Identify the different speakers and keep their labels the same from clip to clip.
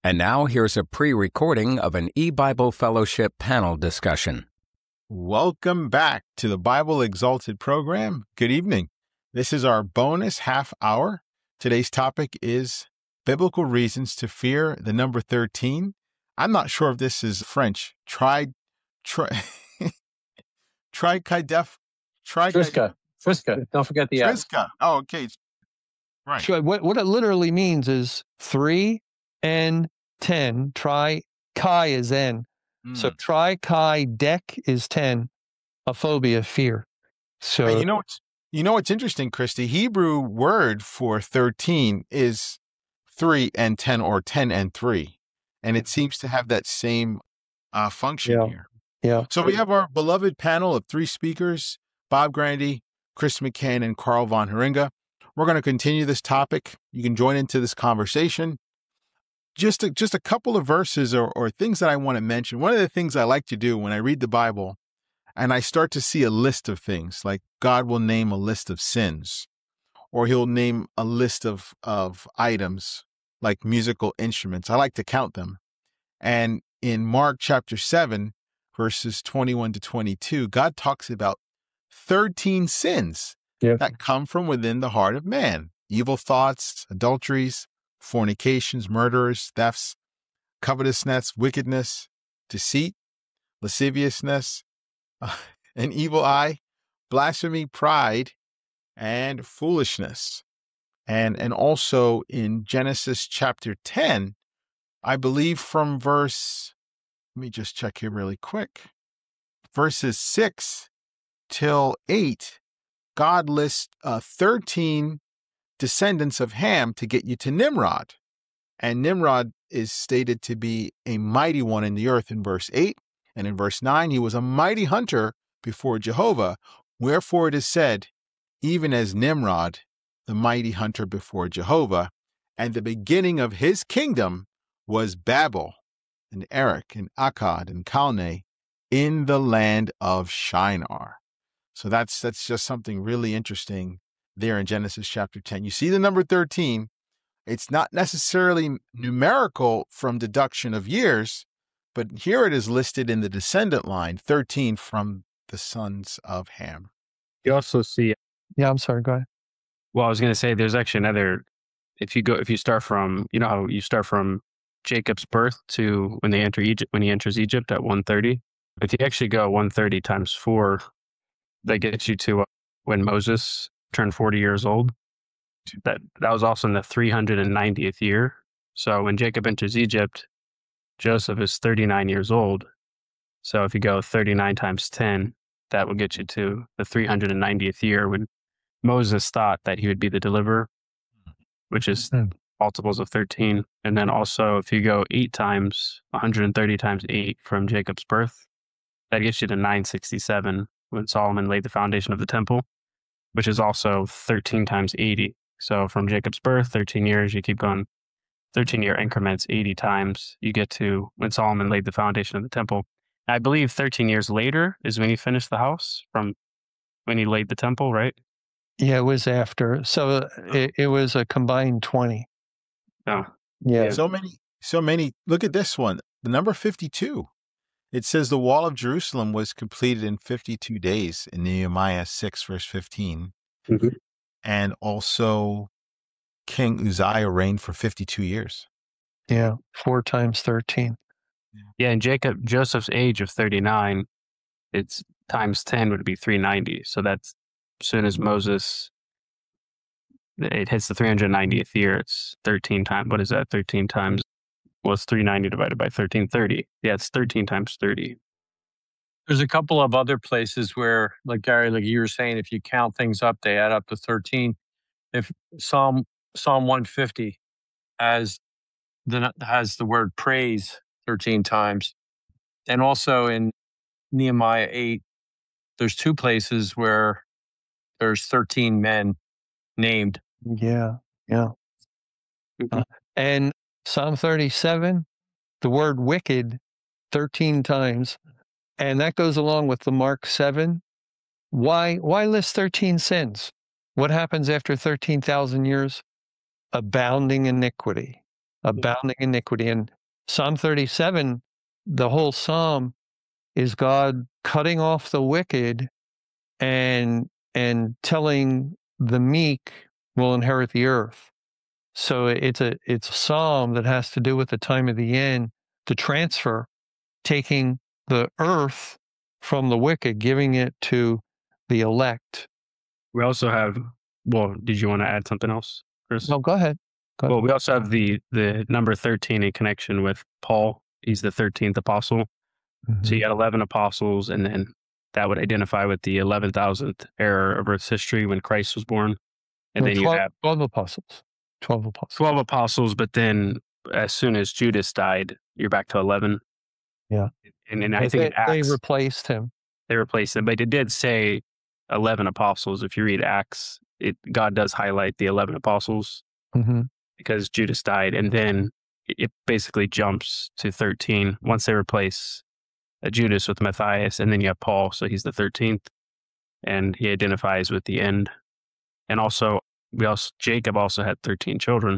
Speaker 1: And now here's a pre-recording of an eBible Fellowship panel discussion.
Speaker 2: Welcome back to the Bible Exalted program. Good evening. This is our bonus half hour. Today's topic is biblical reasons to fear the number 13. I'm not sure if this is French.
Speaker 3: Triska. Don't forget the S.
Speaker 2: Triska. Oh, okay. Right.
Speaker 4: So what it literally means is 3 and 10. Tri chi is N. So tri chi dec is 10. A phobia, fear. So
Speaker 2: and you know what's interesting, Chris? The Hebrew word for 13 is 3 and 10, or 10 and 3, and it seems to have that same function here.
Speaker 4: Yeah.
Speaker 2: So we have our beloved panel of 3 speakers: Bob Grandy, Chris McCann, and Carl von Haringa. We're going to continue this topic. You can join into this conversation. Just a couple of verses or things that I want to mention. One of the things I like to do when I read the Bible and I start to see a list of things, like God will name a list of sins, or he'll name a list of items like musical instruments. I like to count them. And in Mark chapter 7, verses 21 to 22, God talks about 13 sins that come from within the heart of man: evil thoughts, adulteries, fornications, murders, thefts, covetousness, wickedness, deceit, lasciviousness, an evil eye, blasphemy, pride, and foolishness. And also in Genesis chapter 10, I believe from verse, let me just check here really quick, verses 6 till 8, God lists 13 descendants of Ham to get you to Nimrod. And Nimrod is stated to be a mighty one in the earth in verse 8. And in verse 9, he was a mighty hunter before Jehovah. Wherefore it is said, even as Nimrod, the mighty hunter before Jehovah. And the beginning of his kingdom was Babel, and Erech, and Akkad, and Calneh, in the land of Shinar. So that's just something really interesting there in Genesis chapter 10. You see the number 13. It's not necessarily numerical from deduction of years, but here it is listed in the descendant line, 13 from the sons of Ham.
Speaker 5: You also see...
Speaker 4: Yeah, I'm sorry, go ahead.
Speaker 5: Well, I was going to say there's actually another, if you start from, you know how you start from Jacob's birth to when he enters Egypt at 130. If you actually go 130 times 4, that gets you to when Moses turned 40 years old. That was also in the 390th year. So when Jacob enters Egypt, Joseph is 39 years old. So if you go 39 times 10, that will get you to the 390th year when Moses thought that he would be the deliverer, which is multiples of 13. And then also if you go 8 times, 130 times 8 from Jacob's birth, that gets you to 967 when Solomon laid the foundation of the temple, which is also 13 times 80. So from Jacob's birth, 13 years, you keep going 13-year increments, 80 times, you get to when Solomon laid the foundation of the temple. I believe 13 years later is when he finished the house, from when he laid the temple, right?
Speaker 4: Yeah, it was after. So it was a combined 20.
Speaker 5: Oh.
Speaker 4: Yeah.
Speaker 2: So many. Look at this one, the number 52. It says the wall of Jerusalem was completed in 52 days in Nehemiah 6, verse 15.
Speaker 5: Mm-hmm.
Speaker 2: And also King Uzziah reigned for 52 years.
Speaker 4: Yeah, 4 times 13.
Speaker 5: Yeah, and Joseph's age of 39, it's times 10 would be 390. So that's as soon as Moses, it hits the 390th year, it's 13 times, what is that? 13 times, well, it's 390 divided by 1330. Yeah, it's 13 times 30.
Speaker 3: There's a couple of other places where, like Gary, like you were saying, if you count things up, they add up to 13. If Psalm 150 has the word praise 13 times. And also in Nehemiah 8, there's 2 places where there's 13 men named.
Speaker 4: Yeah. And Psalm 37, the word wicked 13 times. And that goes along with the Mark 7. Why list 13 sins? What happens after 13,000 years? Abounding iniquity. abounding iniquity. And Psalm 37, the whole psalm is God cutting off the wicked and telling the meek will inherit the earth. So it's a psalm that has to do with the time of the end, the transfer, taking the earth from the wicked, giving it to the elect.
Speaker 5: We also have, well, did you want to add something else, Chris?
Speaker 4: No, go ahead.
Speaker 5: Well, we also have the number 13 in connection with Paul. He's the 13th apostle.
Speaker 4: Mm-hmm.
Speaker 5: So you got 11 apostles, and then that would identify with the 11,000th era of Earth's history when Christ was born. And then
Speaker 4: 12,
Speaker 5: you have
Speaker 4: 12 apostles. 12 apostles.
Speaker 5: 12 apostles, but then as soon as Judas died, you're back to 11.
Speaker 4: Yeah.
Speaker 5: And I think
Speaker 4: they replaced him.
Speaker 5: They replaced him, but it did say 11 apostles. If you read Acts, God does highlight the 11 apostles because Judas died. And then it basically jumps to 13 once they replace Judas with Matthias. And then you have Paul, so he's the 13th. And he identifies with the end. And also, Jacob also had 13 children,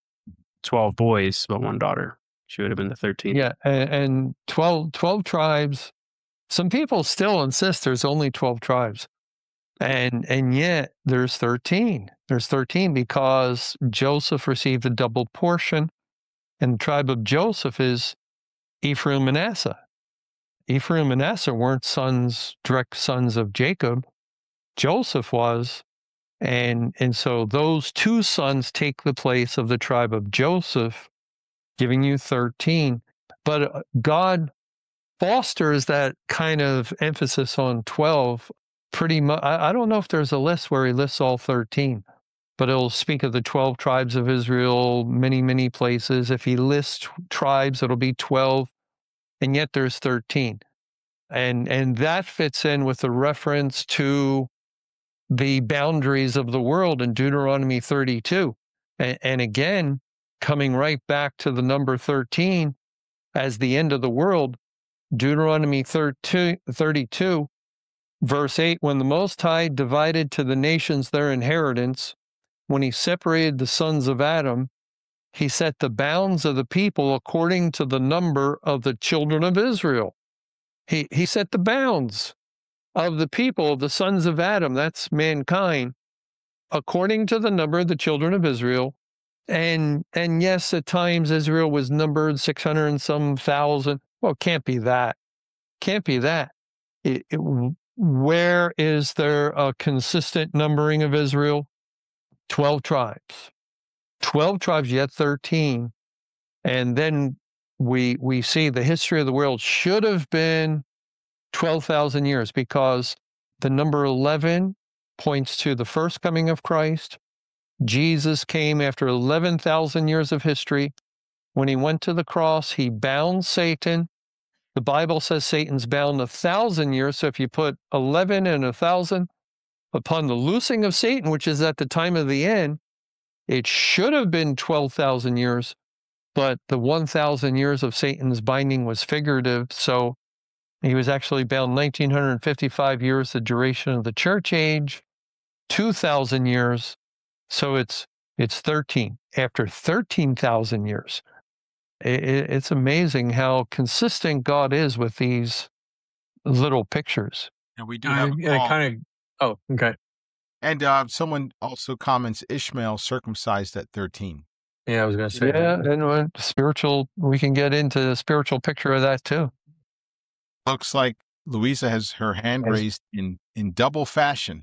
Speaker 5: 12 boys, but one daughter. She would have been the 13th.
Speaker 4: Yeah, and 12 tribes. Some people still insist there's only 12 tribes. And yet there's 13. There's 13 because Joseph received a double portion, and the tribe of Joseph is Ephraim and Manasseh. Ephraim and Manasseh weren't direct sons of Jacob. Joseph was. And so those two sons take the place of the tribe of Joseph, giving you 13. But God fosters that kind of emphasis on 12 pretty much. I don't know if there's a list where he lists all 13, but it'll speak of the 12 tribes of Israel, many, many places. If he lists tribes, it'll be 12, and yet there's 13. And that fits in with the reference to the boundaries of the world in Deuteronomy 32. And again, coming right back to the number 13 as the end of the world, Deuteronomy 32, verse 8, when the Most High divided to the nations their inheritance, when he separated the sons of Adam, he set the bounds of the people according to the number of the children of Israel. He set the bounds of the people, of the sons of Adam, that's mankind, according to the number of the children of Israel. And yes, at times Israel was numbered 600 and some thousand. Well, it can't be that. Can't be that. Where is there a consistent numbering of Israel? 12 tribes. 12 tribes, yet 13. And then we see the history of the world should have been 12,000 years because the number 11 points to the first coming of Christ. Jesus came after 11,000 years of history. When he went to the cross, he bound Satan. The Bible says Satan's bound 1,000 years. So if you put 11 and 1,000 upon the loosing of Satan, which is at the time of the end, it should have been 12,000 years, but the 1,000 years of Satan's binding was figurative. So he was actually bound 1,955 years, the duration of the church age, 2,000 years. So it's 13 after 13,000 years. It's amazing how consistent God is with these little pictures.
Speaker 2: And we do have
Speaker 3: okay.
Speaker 2: And someone also comments Ishmael circumcised at 13.
Speaker 3: Yeah, I was going to say.
Speaker 4: Yeah, and spiritual. We can get into the spiritual picture of that too.
Speaker 2: Looks like Louisa has her hand raised in double fashion.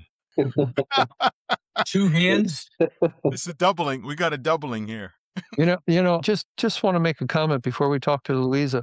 Speaker 3: Two hands.
Speaker 2: It's a doubling. We got a doubling here.
Speaker 4: Just want to make a comment before we talk to Louisa.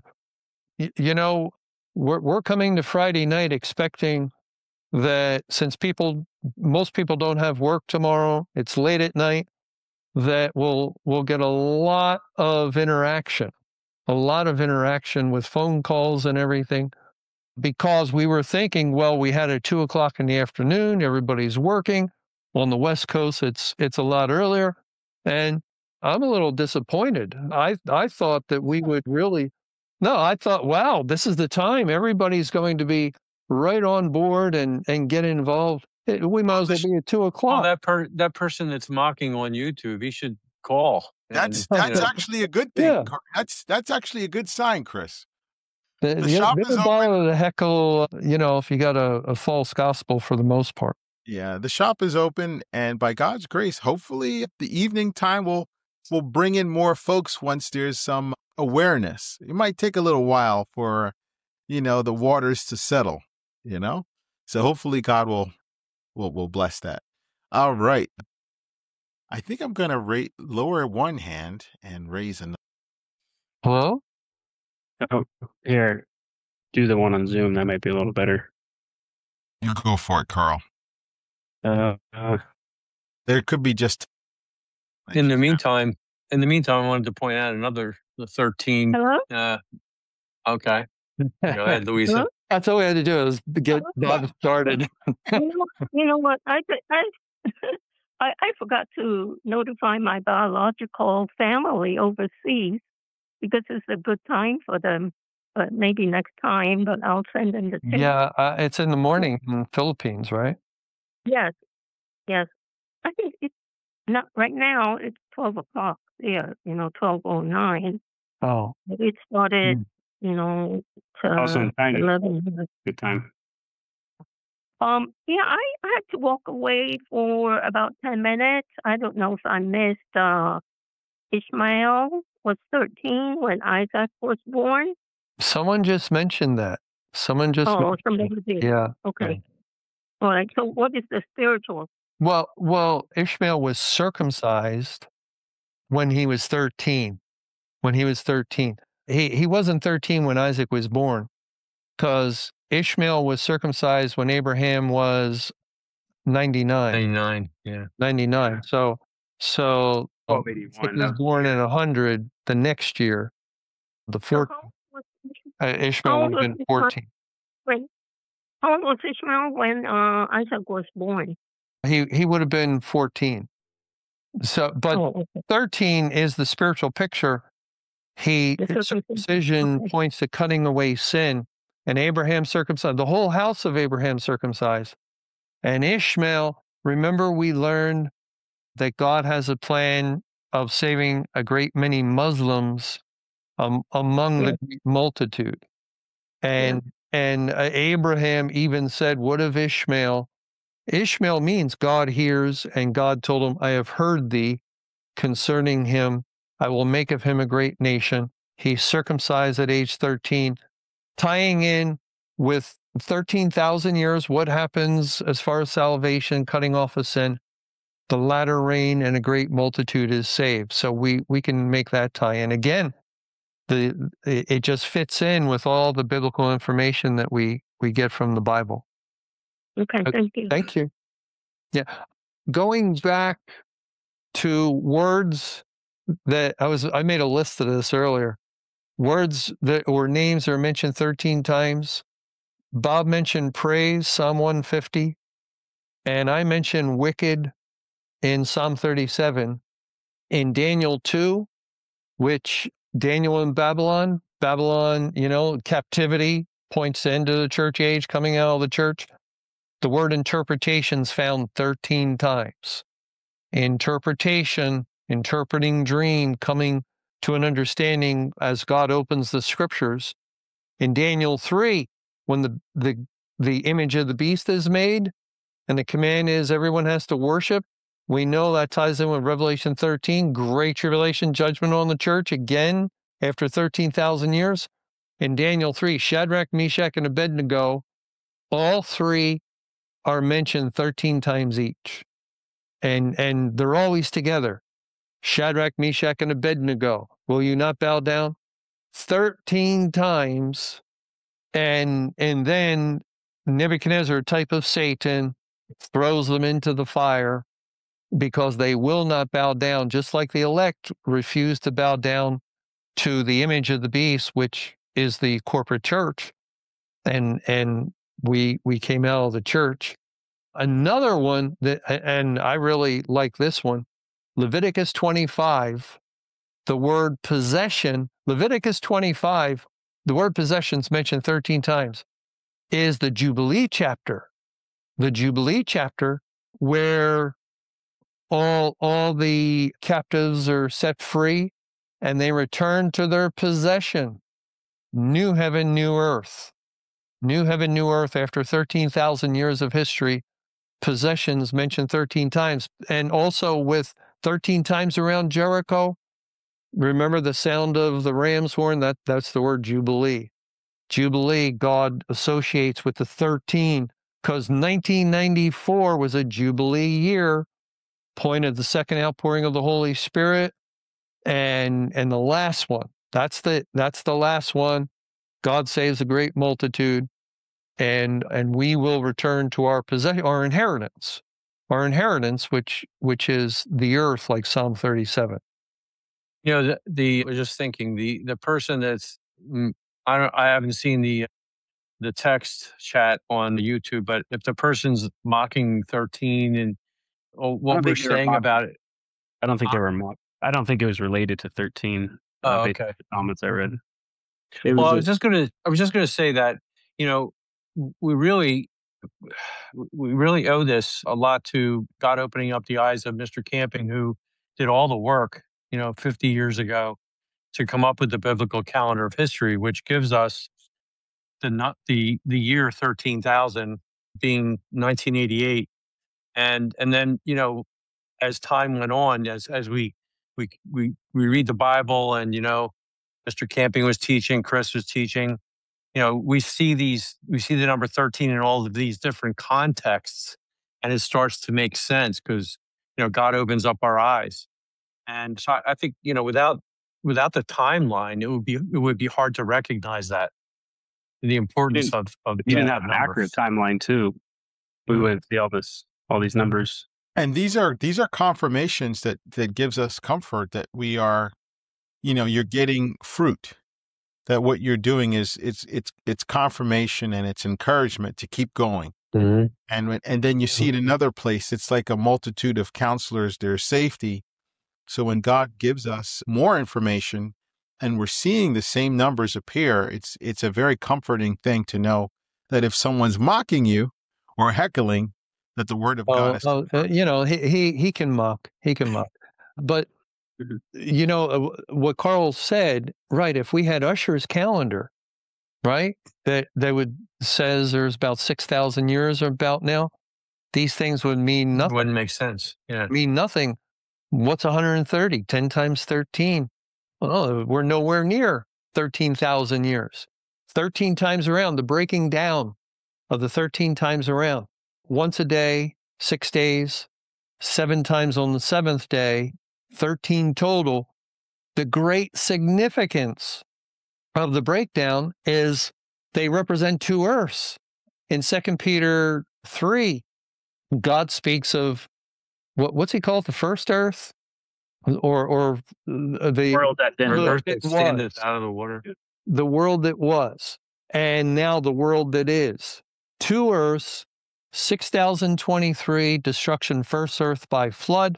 Speaker 4: We're coming to Friday night expecting that since most people don't have work tomorrow, it's late at night, that we'll get a lot of interaction with phone calls and everything, because we were thinking, well, we had it 2:00 in the afternoon, everybody's working. On the West Coast, it's a lot earlier, and I'm a little disappointed. I thought that we would I thought, wow, this is the time everybody's going to be right on board and get involved. We might as well be at 2:00.
Speaker 3: Well, that person that's mocking on YouTube, he should call.
Speaker 2: That's
Speaker 3: And, you know,
Speaker 2: actually a good thing.
Speaker 4: Yeah.
Speaker 2: That's actually a good sign, Chris.
Speaker 4: The
Speaker 2: shop is
Speaker 4: other bottle of the heckle, if you got a false gospel for the most part.
Speaker 2: Yeah, the shop is open, and by God's grace, hopefully the evening time will bring in more folks once there's some awareness. It might take a little while for, the waters to settle, So hopefully God will bless that. All right. I think I'm going to lower one hand and raise another.
Speaker 4: Hello?
Speaker 5: Oh, here, do the one on Zoom. That might be a little better.
Speaker 2: You go for it, Carl. There could be just.
Speaker 3: in the meantime, I wanted to point out the 13.
Speaker 6: Hello?
Speaker 3: Okay. Go ahead, Louisa.
Speaker 6: Hello?
Speaker 4: That's all we had to do is get Bob started.
Speaker 6: You know what? I forgot to notify my biological family overseas because it's a good time for them. But maybe next time, but I'll send them the tape.
Speaker 4: Yeah, it's in the morning in the Philippines, right?
Speaker 6: Yes. I think it's not right now. It's 12 o'clock. Yeah, 12:09.
Speaker 4: Oh.
Speaker 6: It started, to
Speaker 5: Awesome.
Speaker 6: 11.
Speaker 5: Good time.
Speaker 6: Yeah, I had to walk away for about 10 minutes. I don't know if I missed Ishmael was 13 when Isaac was born.
Speaker 4: Someone just mentioned that. Somebody did. Yeah.
Speaker 6: Okay. All right. So what is the spiritual?
Speaker 4: Well, Ishmael was circumcised when he was 13. He wasn't 13 when Isaac was born, because Ishmael was circumcised when Abraham was 99.
Speaker 3: 99, yeah.
Speaker 4: 99. So
Speaker 5: 1281.
Speaker 4: he was born in 100 the next year. The fourth Ishmael would have been 14.
Speaker 6: How old was Ishmael when Isaac was born?
Speaker 4: He would have been 14. So, but 13 is the spiritual picture. Circumcision points to cutting away sin, and Abraham circumcised, the whole house of Abraham circumcised. And Ishmael, remember we learned that God has a plan of saving a great many Muslims among the multitude. And Abraham even said, what of Ishmael? Ishmael means God hears, and God told him, I have heard thee concerning him. I will make of him a great nation. He's circumcised at age 13, tying in with 13,000 years. What happens as far as salvation, cutting off of sin? The latter rain and a great multitude is saved. So we can make that tie in. Again, it just fits in with all the biblical information that we get from the Bible.
Speaker 6: Okay, thank you.
Speaker 4: Thank you. Yeah. Going back to words that I made a list of this earlier. Words that or names are mentioned 13 times. Bob mentioned praise, Psalm 150. And I mentioned wicked in Psalm 37. In Daniel 2, which Daniel in Babylon, captivity points into the church age, coming out of the church. The word interpretation's found 13 times. Interpretation, interpreting dream, coming to an understanding as God opens the scriptures. In Daniel 3, when the image of the beast is made and the command is everyone has to worship, we know that ties in with Revelation 13, great tribulation, judgment on the church, again, after 13,000 years. In Daniel 3, Shadrach, Meshach, and Abednego, all three are mentioned 13 times each. And they're always together. Shadrach, Meshach, and Abednego, will you not bow down? 13 times. And then Nebuchadnezzar, a type of Satan, throws them into the fire because they will not bow down, just like the elect refuse to bow down to the image of the beast, which is the corporate church. And we came out of the church. Another one and I really like this one, Leviticus 25, the word possession, Leviticus 25, the word possession is mentioned 13 times, is the Jubilee chapter. The Jubilee chapter where all the captives are set free, and they return to their possession. New heaven, new earth. New heaven, new earth. After 13,000 years of history, possessions mentioned 13 times, and also with 13 times around Jericho. Remember the sound of the ram's horn? That's the word Jubilee. Jubilee, God associates with the 13 because 1994 was a Jubilee year, point of the second outpouring of the Holy Spirit, and the last one. That's the last one. God saves a great multitude, and we will return to our possession, our inheritance, which is the earth, like Psalm 37.
Speaker 3: You know, I was just thinking the person that's I haven't seen the text chat on YouTube, but if the person's mocking 13 and what we're saying about it,
Speaker 5: I don't think they were mocked. I don't think it was related to 13.
Speaker 3: Oh,
Speaker 5: based on
Speaker 3: okay.
Speaker 5: the comments I read.
Speaker 3: Well, I was just gonna say that, you know, we really owe this a lot to God opening up the eyes of Mr. Camping, who did all the work, 50 years ago, to come up with the biblical calendar of history, which gives us the year 13,000 being 1988, and then as time went on, as we read the Bible, and Mr. Camping was teaching, Chris was teaching, we see the number 13 in all of these different contexts, and it starts to make sense because God opens up our eyes. And so I think without the timeline, it would be hard to recognize that, the importance of
Speaker 5: you didn't
Speaker 3: that
Speaker 5: have an
Speaker 3: number.
Speaker 5: accurate timeline too. We wouldn't see all these numbers.
Speaker 2: And these are confirmations that gives us comfort that we are, you're getting fruit. That what you're doing is it's confirmation and it's encouragement to keep going.
Speaker 3: Mm-hmm.
Speaker 2: And then you see it in another place. It's like a multitude of counselors. There's safety. So when God gives us more information and we're seeing the same numbers appear, it's a very comforting thing to know that if someone's mocking you or heckling, that the word of God is.
Speaker 4: He can mock. He can mock. But what Carl said, right? If we had Usher's calendar, right, that says there's about 6,000 years or about now, these things would mean nothing.
Speaker 3: Wouldn't make sense. Yeah,
Speaker 4: mean nothing. What's 130? 10 times 13. Well, we're nowhere near 13,000 years. 13 times around, the breaking down of the 13 times around. Once a day, 6 days, 7 times on the 7th day, 13 total. The great significance of the breakdown is they represent 2 earths. In 2 Peter 3, God speaks of what's he called? The first earth? Or the
Speaker 5: world that then
Speaker 3: earth extended out of the water.
Speaker 4: The world that was, and now the world that is. 2 earths, 6,023 destruction, first earth by flood,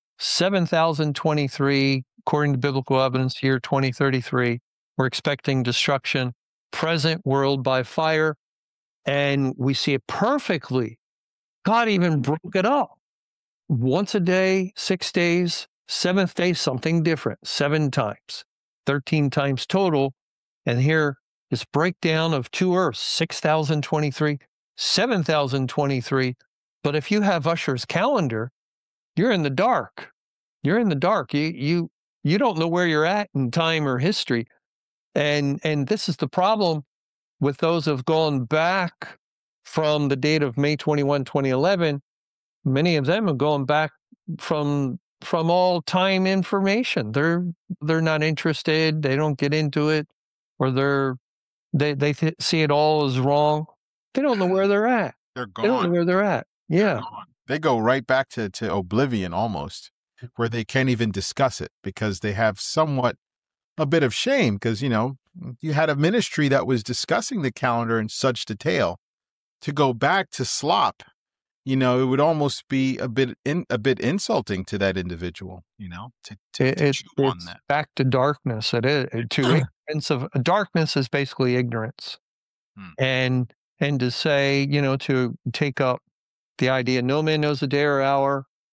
Speaker 4: 7,023 according to biblical evidence, year 2033. We're expecting destruction, present world by fire, and we see it perfectly. God even broke it up. Once a day, 6 days, 7th day, something different, 7 times, 13 times total. And here, this breakdown of 2 earths, 6,023, 7,023. But if you have Usher's calendar, you're in the dark. You're in the dark. You don't know where you're at in time or history. And this is the problem with those who have gone back from the date of May 21, 2011. Many of them have gone back from all time information. They're not interested. They don't get into it, or they see it all as wrong. They don't know where they're at.
Speaker 2: They're gone.
Speaker 4: They don't know where they're at. Yeah.
Speaker 2: They go right back to oblivion almost, where they can't even discuss it because they have somewhat a bit of shame because, you had a ministry that was discussing the calendar in such detail. To go back to slop, it would almost be a bit insulting to that individual, to chew on that.
Speaker 4: Back to darkness. It is to ignorance of darkness is basically ignorance. And to say, to take up the idea, no man knows the day or hour,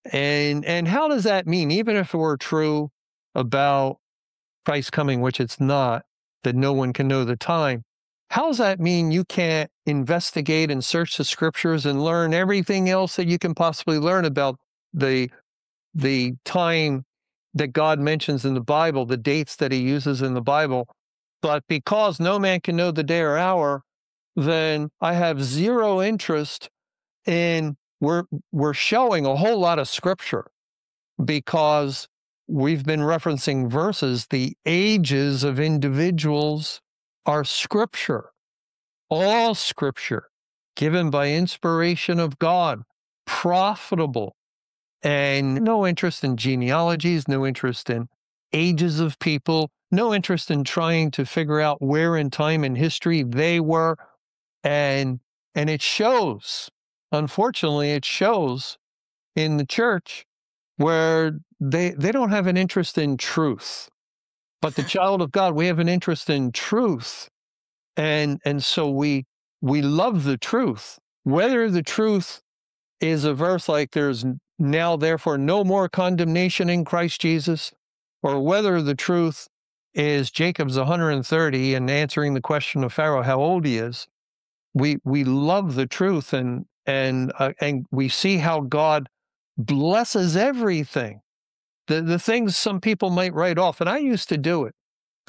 Speaker 4: And how does that mean, even if it were true about Christ coming, which it's not, that no one can know the time, how does that mean you can't investigate and search the scriptures and learn everything else that you can possibly learn about the time that God mentions in the Bible, the dates that he uses in the Bible? But because no man can know the day or hour, then I have zero interest in, we're showing a whole lot of scripture because we've been referencing verses. The ages of individuals are scripture, all scripture given by inspiration of God, profitable, and no interest in genealogies, no interest in ages of people, no interest in trying to figure out where in time in history they were. And it shows, unfortunately, it shows in the church where they don't have an interest in truth. But the child of God, we have an interest in truth. And so we love the truth. Whether the truth is a verse like there's now therefore no more condemnation in Christ Jesus, or whether the truth is Jacob's 130 and answering the question of Pharaoh how old he is, we love the truth, and we see how God blesses everything. The things some people might write off, and I used to do it.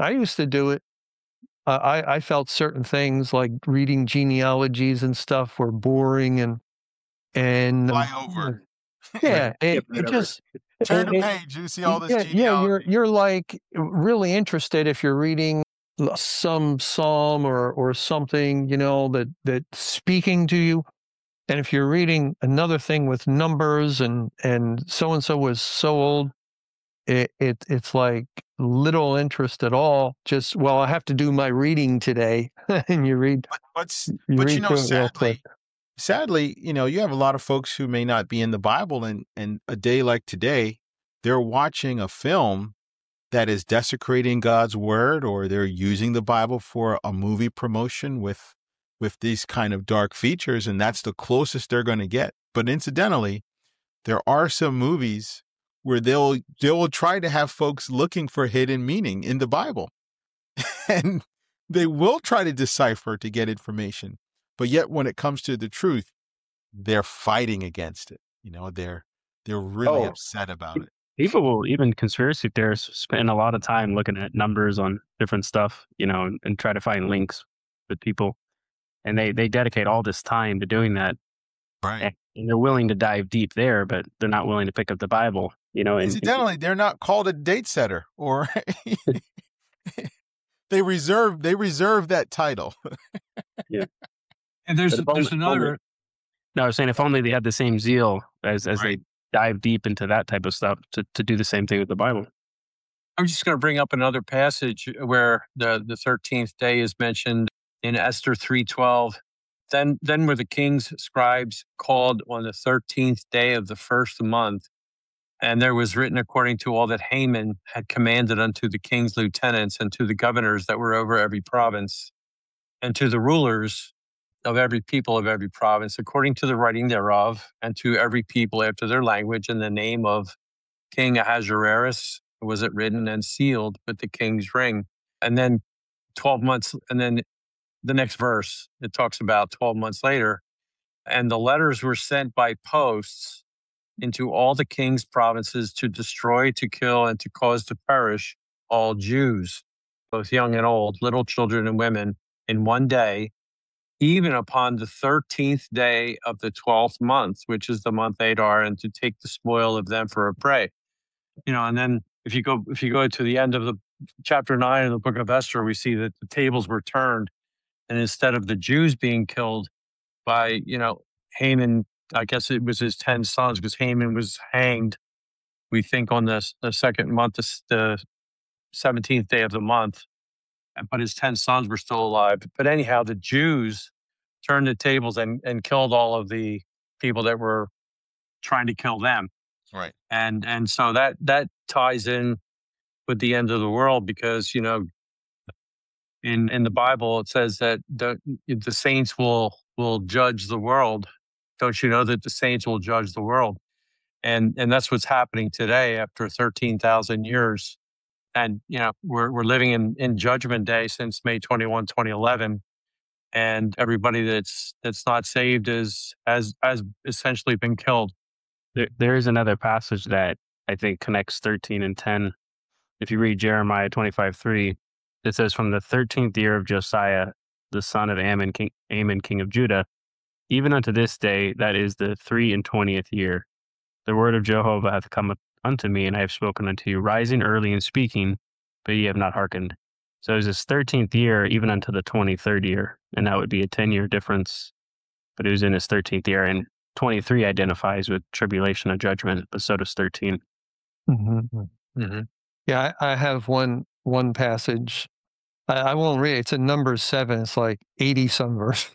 Speaker 4: I felt certain things like reading genealogies and stuff were boring and
Speaker 2: Fly over.
Speaker 4: Yeah, it
Speaker 5: whatever.
Speaker 4: just
Speaker 2: Turn the
Speaker 4: it-
Speaker 2: page, you see all this
Speaker 4: yeah,
Speaker 2: genealogy.
Speaker 4: you're like really interested if you're reading some psalm or something, that's speaking to you. And if you're reading another thing with numbers and so was so old, it's like little interest at all. Just, well, I have to do my reading today, and you read
Speaker 2: But
Speaker 4: through it real quick.
Speaker 2: sadly, you have a lot of folks who may not be in the Bible, and a day like today, they're watching a film that is desecrating God's word, or they're using the Bible for a movie promotion with these kind of dark features, and that's the closest they're going to get. But incidentally, there are some movies where they'll try to have folks looking for hidden meaning in the Bible. And they will try to decipher to get information. But yet when it comes to the truth, they're fighting against it. They're really upset about it.
Speaker 5: People will, even conspiracy theorists, spend a lot of time looking at numbers on different stuff, and try to find links with people. And they dedicate all this time to doing that.
Speaker 2: Right.
Speaker 5: And they're willing to dive deep there, but they're not willing to pick up the Bible,
Speaker 2: Incidentally, they're not called a date setter, or they reserve that title.
Speaker 5: Yeah.
Speaker 3: And there's another.
Speaker 5: No, I was saying if only they had the same zeal as
Speaker 2: Right.
Speaker 5: they dive deep into that type of stuff to do the same thing with the Bible.
Speaker 3: I'm just going to bring up another passage where the 13th day is mentioned in Esther 3:12. Then were the king's scribes called on the 13th day of the first month, and there was written according to all that Haman had commanded unto the king's lieutenants and to the governors that were over every province, and to the rulers of every people of every province, according to the writing thereof, and to every people after their language, in the name of King Ahasuerus was it written and sealed with the king's ring. And then 12 months, and then the next verse, it talks about 12 months later, and the letters were sent by posts into all the king's provinces to destroy, to kill, and to cause to perish all Jews, both young and old, little children and women, in one day, even upon the 13th day of the 12th month, which is the month Adar, and to take the spoil of them for a prey. And then if you go to the end of the chapter 9 of the book of Esther, we see that the tables were turned, and instead of the Jews being killed by, Haman, I guess it was his 10 sons, because Haman was hanged, we think, on the second month, the 17th day of the month, but his 10 sons were still alive. But anyhow, the Jews turned the tables and killed all of the people that were trying to kill them.
Speaker 2: Right.
Speaker 3: And so that ties in with the end of the world, because, in the Bible, it says that the saints will judge the world. Don't you know that the saints will judge the world? And that's what's happening today after 13,000 years. And, we're living in Judgment Day since May 21, 2011. And everybody that's not saved has essentially been killed.
Speaker 5: There is another passage that I think connects 13 and 10. If you read Jeremiah 25:3, it says, "From the 13th year of Josiah, the son of Ammon, king of Judah, even unto this day, that is the 23rd year, the word of Jehovah hath come unto me, and I have spoken unto you, rising early and speaking, but ye have not hearkened." So it was this 13th year, even unto the 23rd year, and that would be a 10-year difference. But it was in his 13th year, and 23 identifies with tribulation and judgment, but so does 13.
Speaker 4: Mm-hmm.
Speaker 3: Mm-hmm.
Speaker 4: Yeah, I have one passage. I won't read it. It's in Numbers 7. It's like 80 some verse.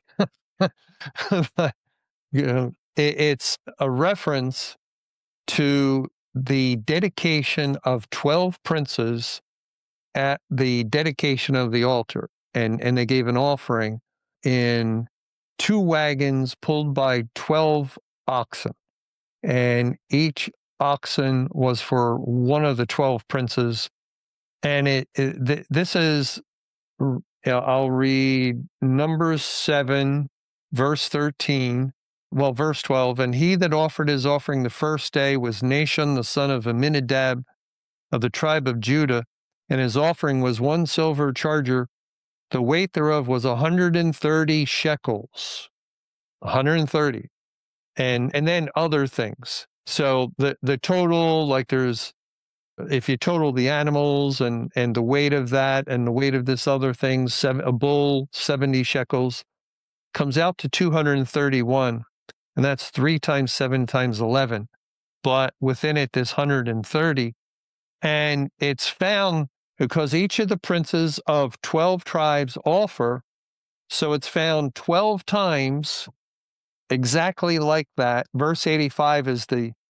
Speaker 4: It's a reference to the dedication of 12 princes at the dedication of the altar. And they gave an offering in 2 wagons pulled by 12 oxen. And each oxen was for one of the 12 princes. And this is, I'll read Numbers 7, verse 13. Well, verse 12, "And he that offered his offering the first day was Nahshon, the son of Amminadab, of the tribe of Judah, and his offering was 1 silver charger. The weight thereof was 130 shekels." 130. And then other things. So the total, like there's, if you total the animals and the weight of that and the weight of this other thing, a bull, 70 shekels, comes out to 231. And that's 3 times 7 times 11. But within it, this 130. And it's found because each of the princes of 12 tribes offer. So it's found 12 times exactly like that. Verse 85 is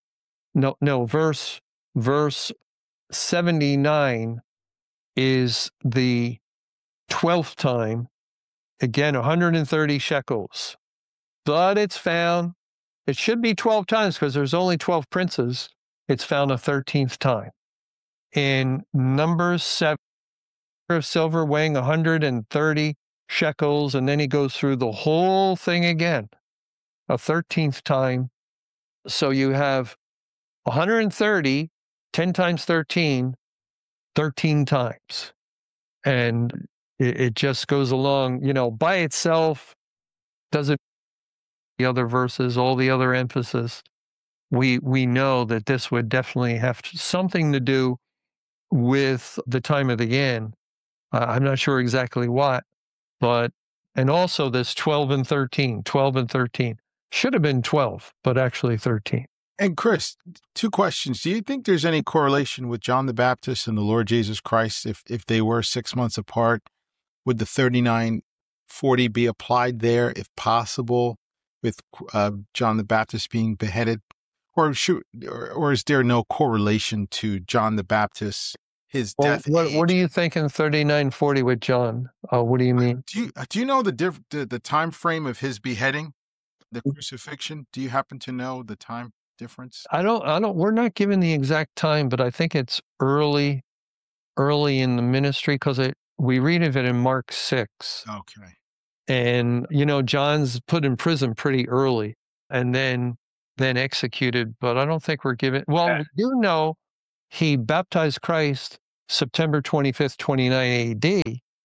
Speaker 4: verse 79 is the 12th time. Again, 130 shekels. But it's found, it should be 12 times because there's only 12 princes. It's found a 13th time. In Numbers 7, of silver weighing 130 shekels, and then he goes through the whole thing again, a 13th time. So you have 130, 10 times 13, 13 times. And it just goes along, by itself, doesn't the other verses, all the other emphasis. We know that this would definitely have something to do with the time of the end. I'm not sure exactly what, and also this 12 and 13 should have been 12, but actually 13.
Speaker 2: And Chris, 2 questions. Do you think there's any correlation with John the Baptist and the Lord Jesus Christ? If they were 6 months apart, would the 3940 be applied there if possible, with John the Baptist being beheaded? Or is there no correlation to John the Baptist, his death?
Speaker 4: What do you think in 3940 with John? What do you mean?
Speaker 2: Do you know the time frame of his beheading, the crucifixion? Do you happen to know the time difference?
Speaker 4: I don't. We're not given the exact time, but I think it's early in the ministry because we read of it in Mark 6.
Speaker 2: Okay.
Speaker 4: And John's put in prison pretty early, and then executed. But I don't think we're given. Well, we do know he baptized Christ September 25th, 29 A.D.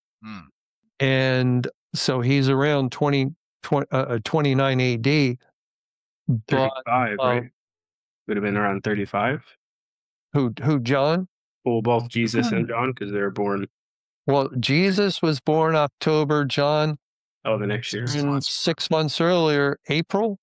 Speaker 4: And so he's around 29 A.D.
Speaker 5: 35, right? Would have been around 35.
Speaker 4: Who, John?
Speaker 5: Well, both Jesus and John, because they were born.
Speaker 4: Well, Jesus was born October. John.
Speaker 5: Oh, the next year.
Speaker 4: 6 months earlier, April,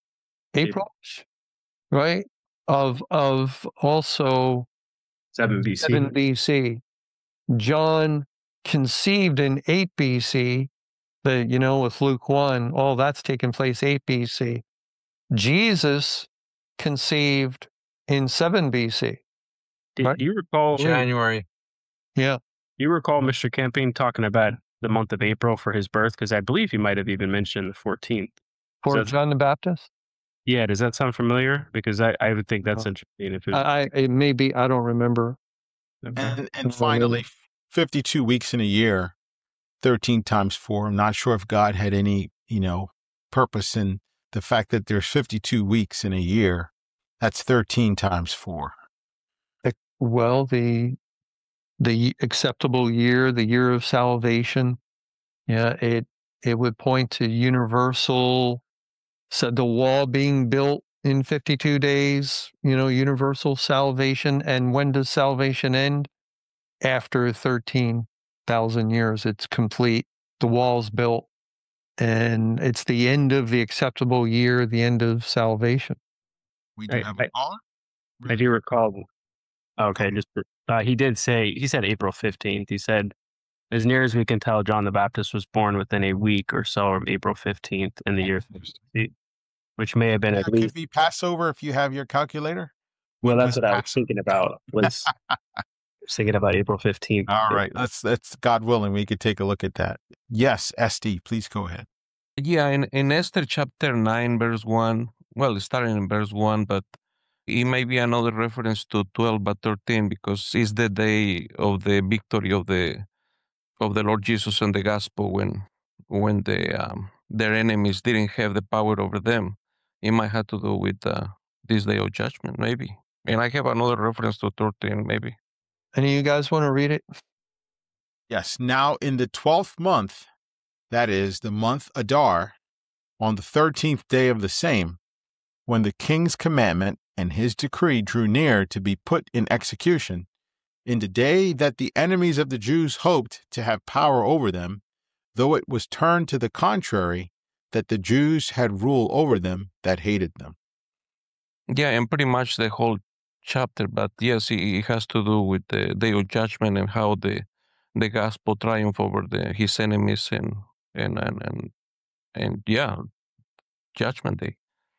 Speaker 4: right? Of also
Speaker 5: 7 BC.
Speaker 4: 7 BC. John conceived in 8 BC. With Luke 1, all that's taken place 8 BC. Jesus conceived in 7 BC.
Speaker 5: Do you recall
Speaker 3: January?
Speaker 4: Yeah.
Speaker 5: You recall Mr. Camping talking about the month of April for his birth? Because I believe he might have even mentioned the 14th.
Speaker 4: For John the Baptist?
Speaker 5: Yeah, does that sound familiar? Because I would think that's interesting. If
Speaker 4: It may be, I don't remember.
Speaker 2: And finally, 52 weeks in a year, 13 times 4. I'm not sure if God had any, purpose in the fact that there's 52 weeks in a year. That's 13 times 4.
Speaker 4: Well, the acceptable year, the year of salvation, yeah, it would point to universal, so the wall being built in 52 days, universal salvation. And when does salvation end? After 13,000 years, it's complete. The wall's built, and it's the end of the acceptable year, the end of salvation.
Speaker 2: We do have a caller?
Speaker 5: I do recall. Okay, he said April 15th. He said, as near as we can tell, John the Baptist was born within a week or so of April 15th in the year 50, which may have been at least.
Speaker 2: Could be Passover if you have your calculator.
Speaker 5: Well, that's what I was thinking about. Thinking about April 15th.
Speaker 2: All right, that's God willing, we could take a look at that. Yes, SD, please go ahead.
Speaker 7: Yeah, in Esther chapter 9, verse 1, well, starting in verse 1, but it may be another reference to 12 but 13 because it's the day of the victory of the Lord Jesus and the gospel when their enemies didn't have the power over them. It might have to do with this day of judgment, maybe. And I have another reference to 13, maybe.
Speaker 4: Any of you guys want to read it?
Speaker 2: Yes. Now in the 12th month, that is the month Adar, on the 13th day of the same, when the king's commandment and his decree drew near to be put in execution, in the day that the enemies of the Jews hoped to have power over them, though it was turned to the contrary, that the Jews had rule over them that hated them.
Speaker 7: Yeah, and pretty much the whole chapter, but yes, it has to do with the day of judgment and how the gospel triumph over his enemies and yeah, judgment day.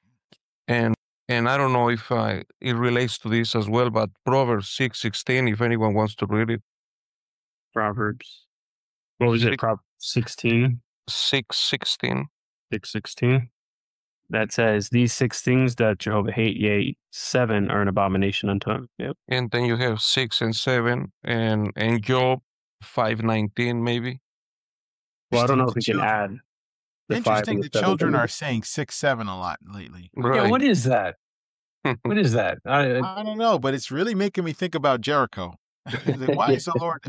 Speaker 7: And I don't know if it relates to this as well, but Proverbs 6:16, if anyone wants to read it.
Speaker 5: Proverbs. What was it? Proverbs 16?
Speaker 7: 6:16.
Speaker 5: 6:16. That says, these 6 things that Jehovah hate, yea, 7 are an abomination unto him. Yep.
Speaker 7: And then you have 6 and 7, and Job 5:19, maybe.
Speaker 5: Well, I don't know if we can add.
Speaker 2: Interesting, the children are saying 6, 7 a lot lately.
Speaker 3: Right. Yeah, what is that? What is that?
Speaker 2: I don't know, but it's really making me think about Jericho. Why is the Lord?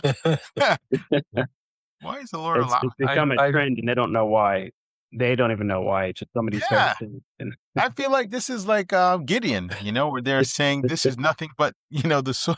Speaker 2: Why is the Lord allowed?
Speaker 5: It's become a trend, and they don't know why. They don't even know why. It's just somebody started.
Speaker 2: I feel like this is like Gideon, where they're saying this is nothing but the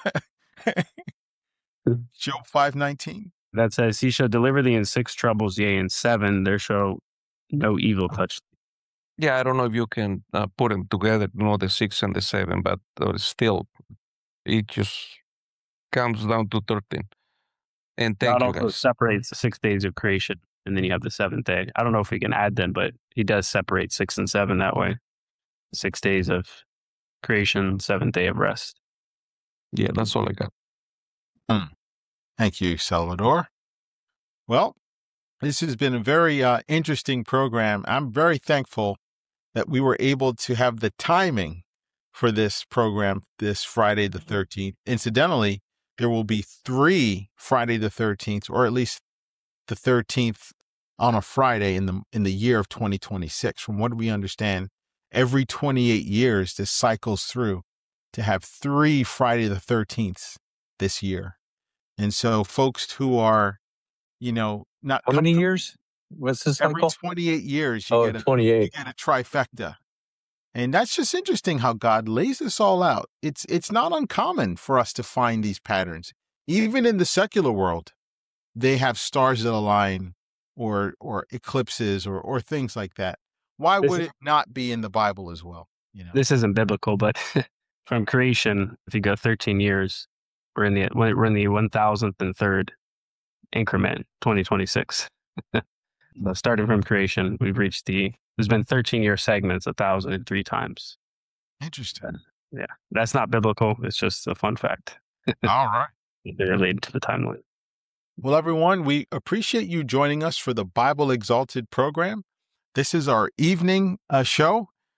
Speaker 2: Job 5:19.
Speaker 5: That says, he shall deliver thee in 6 troubles, yea, in 7 there shall no evil touch thee.
Speaker 7: Yeah, I don't know if you can put them together, the 6 and the 7, but still, it just comes down to 13. And
Speaker 5: God also separates the 6 days of creation, and then you have the 7th day. I don't know if we can add them, but he does separate 6 and 7 that way. 6 days of creation, 7th day of rest.
Speaker 7: Yeah, that's all I got.
Speaker 2: Thank you, Salvador. Well, this has been a very interesting program. I'm very thankful that we were able to have the timing for this program this Friday the 13th. Incidentally, there will be 3 Friday the 13th, or at least the 13th on a Friday in the year of 2026. From what we understand, every 28 years this cycles through to have 3 Friday the 13th this year. And so folks who are, not...
Speaker 3: How many years? What's this
Speaker 2: every
Speaker 3: cycle?
Speaker 2: 28 years, you get 28. You get a trifecta. And that's just interesting how God lays this all out. It's not uncommon for us to find these patterns. Even in the secular world, they have stars that align or eclipses or things like that. Why would it not be in the Bible as well?
Speaker 5: This isn't biblical, but from creation, if you go 13 years, we're in the 1,003rd increment, 2026. So starting from creation, we've reached there's been 13-year segments 1,003 times.
Speaker 2: Interesting.
Speaker 5: Yeah, that's not biblical. It's just a fun fact.
Speaker 2: All right.
Speaker 5: They're related to the timeline.
Speaker 2: Well, everyone, we appreciate you joining us for the Bible Exalted program. This is our evening show.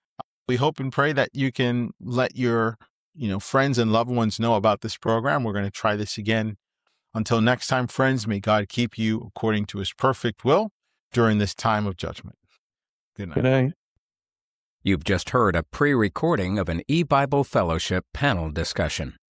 Speaker 2: We hope and pray that you can let your friends and loved ones know about this program. We're going to try this again. Until next time, friends, may God keep you according to his perfect will during this time of judgment. Good night.
Speaker 4: Good night.
Speaker 1: You've just heard a pre-recording of an eBible Fellowship panel discussion.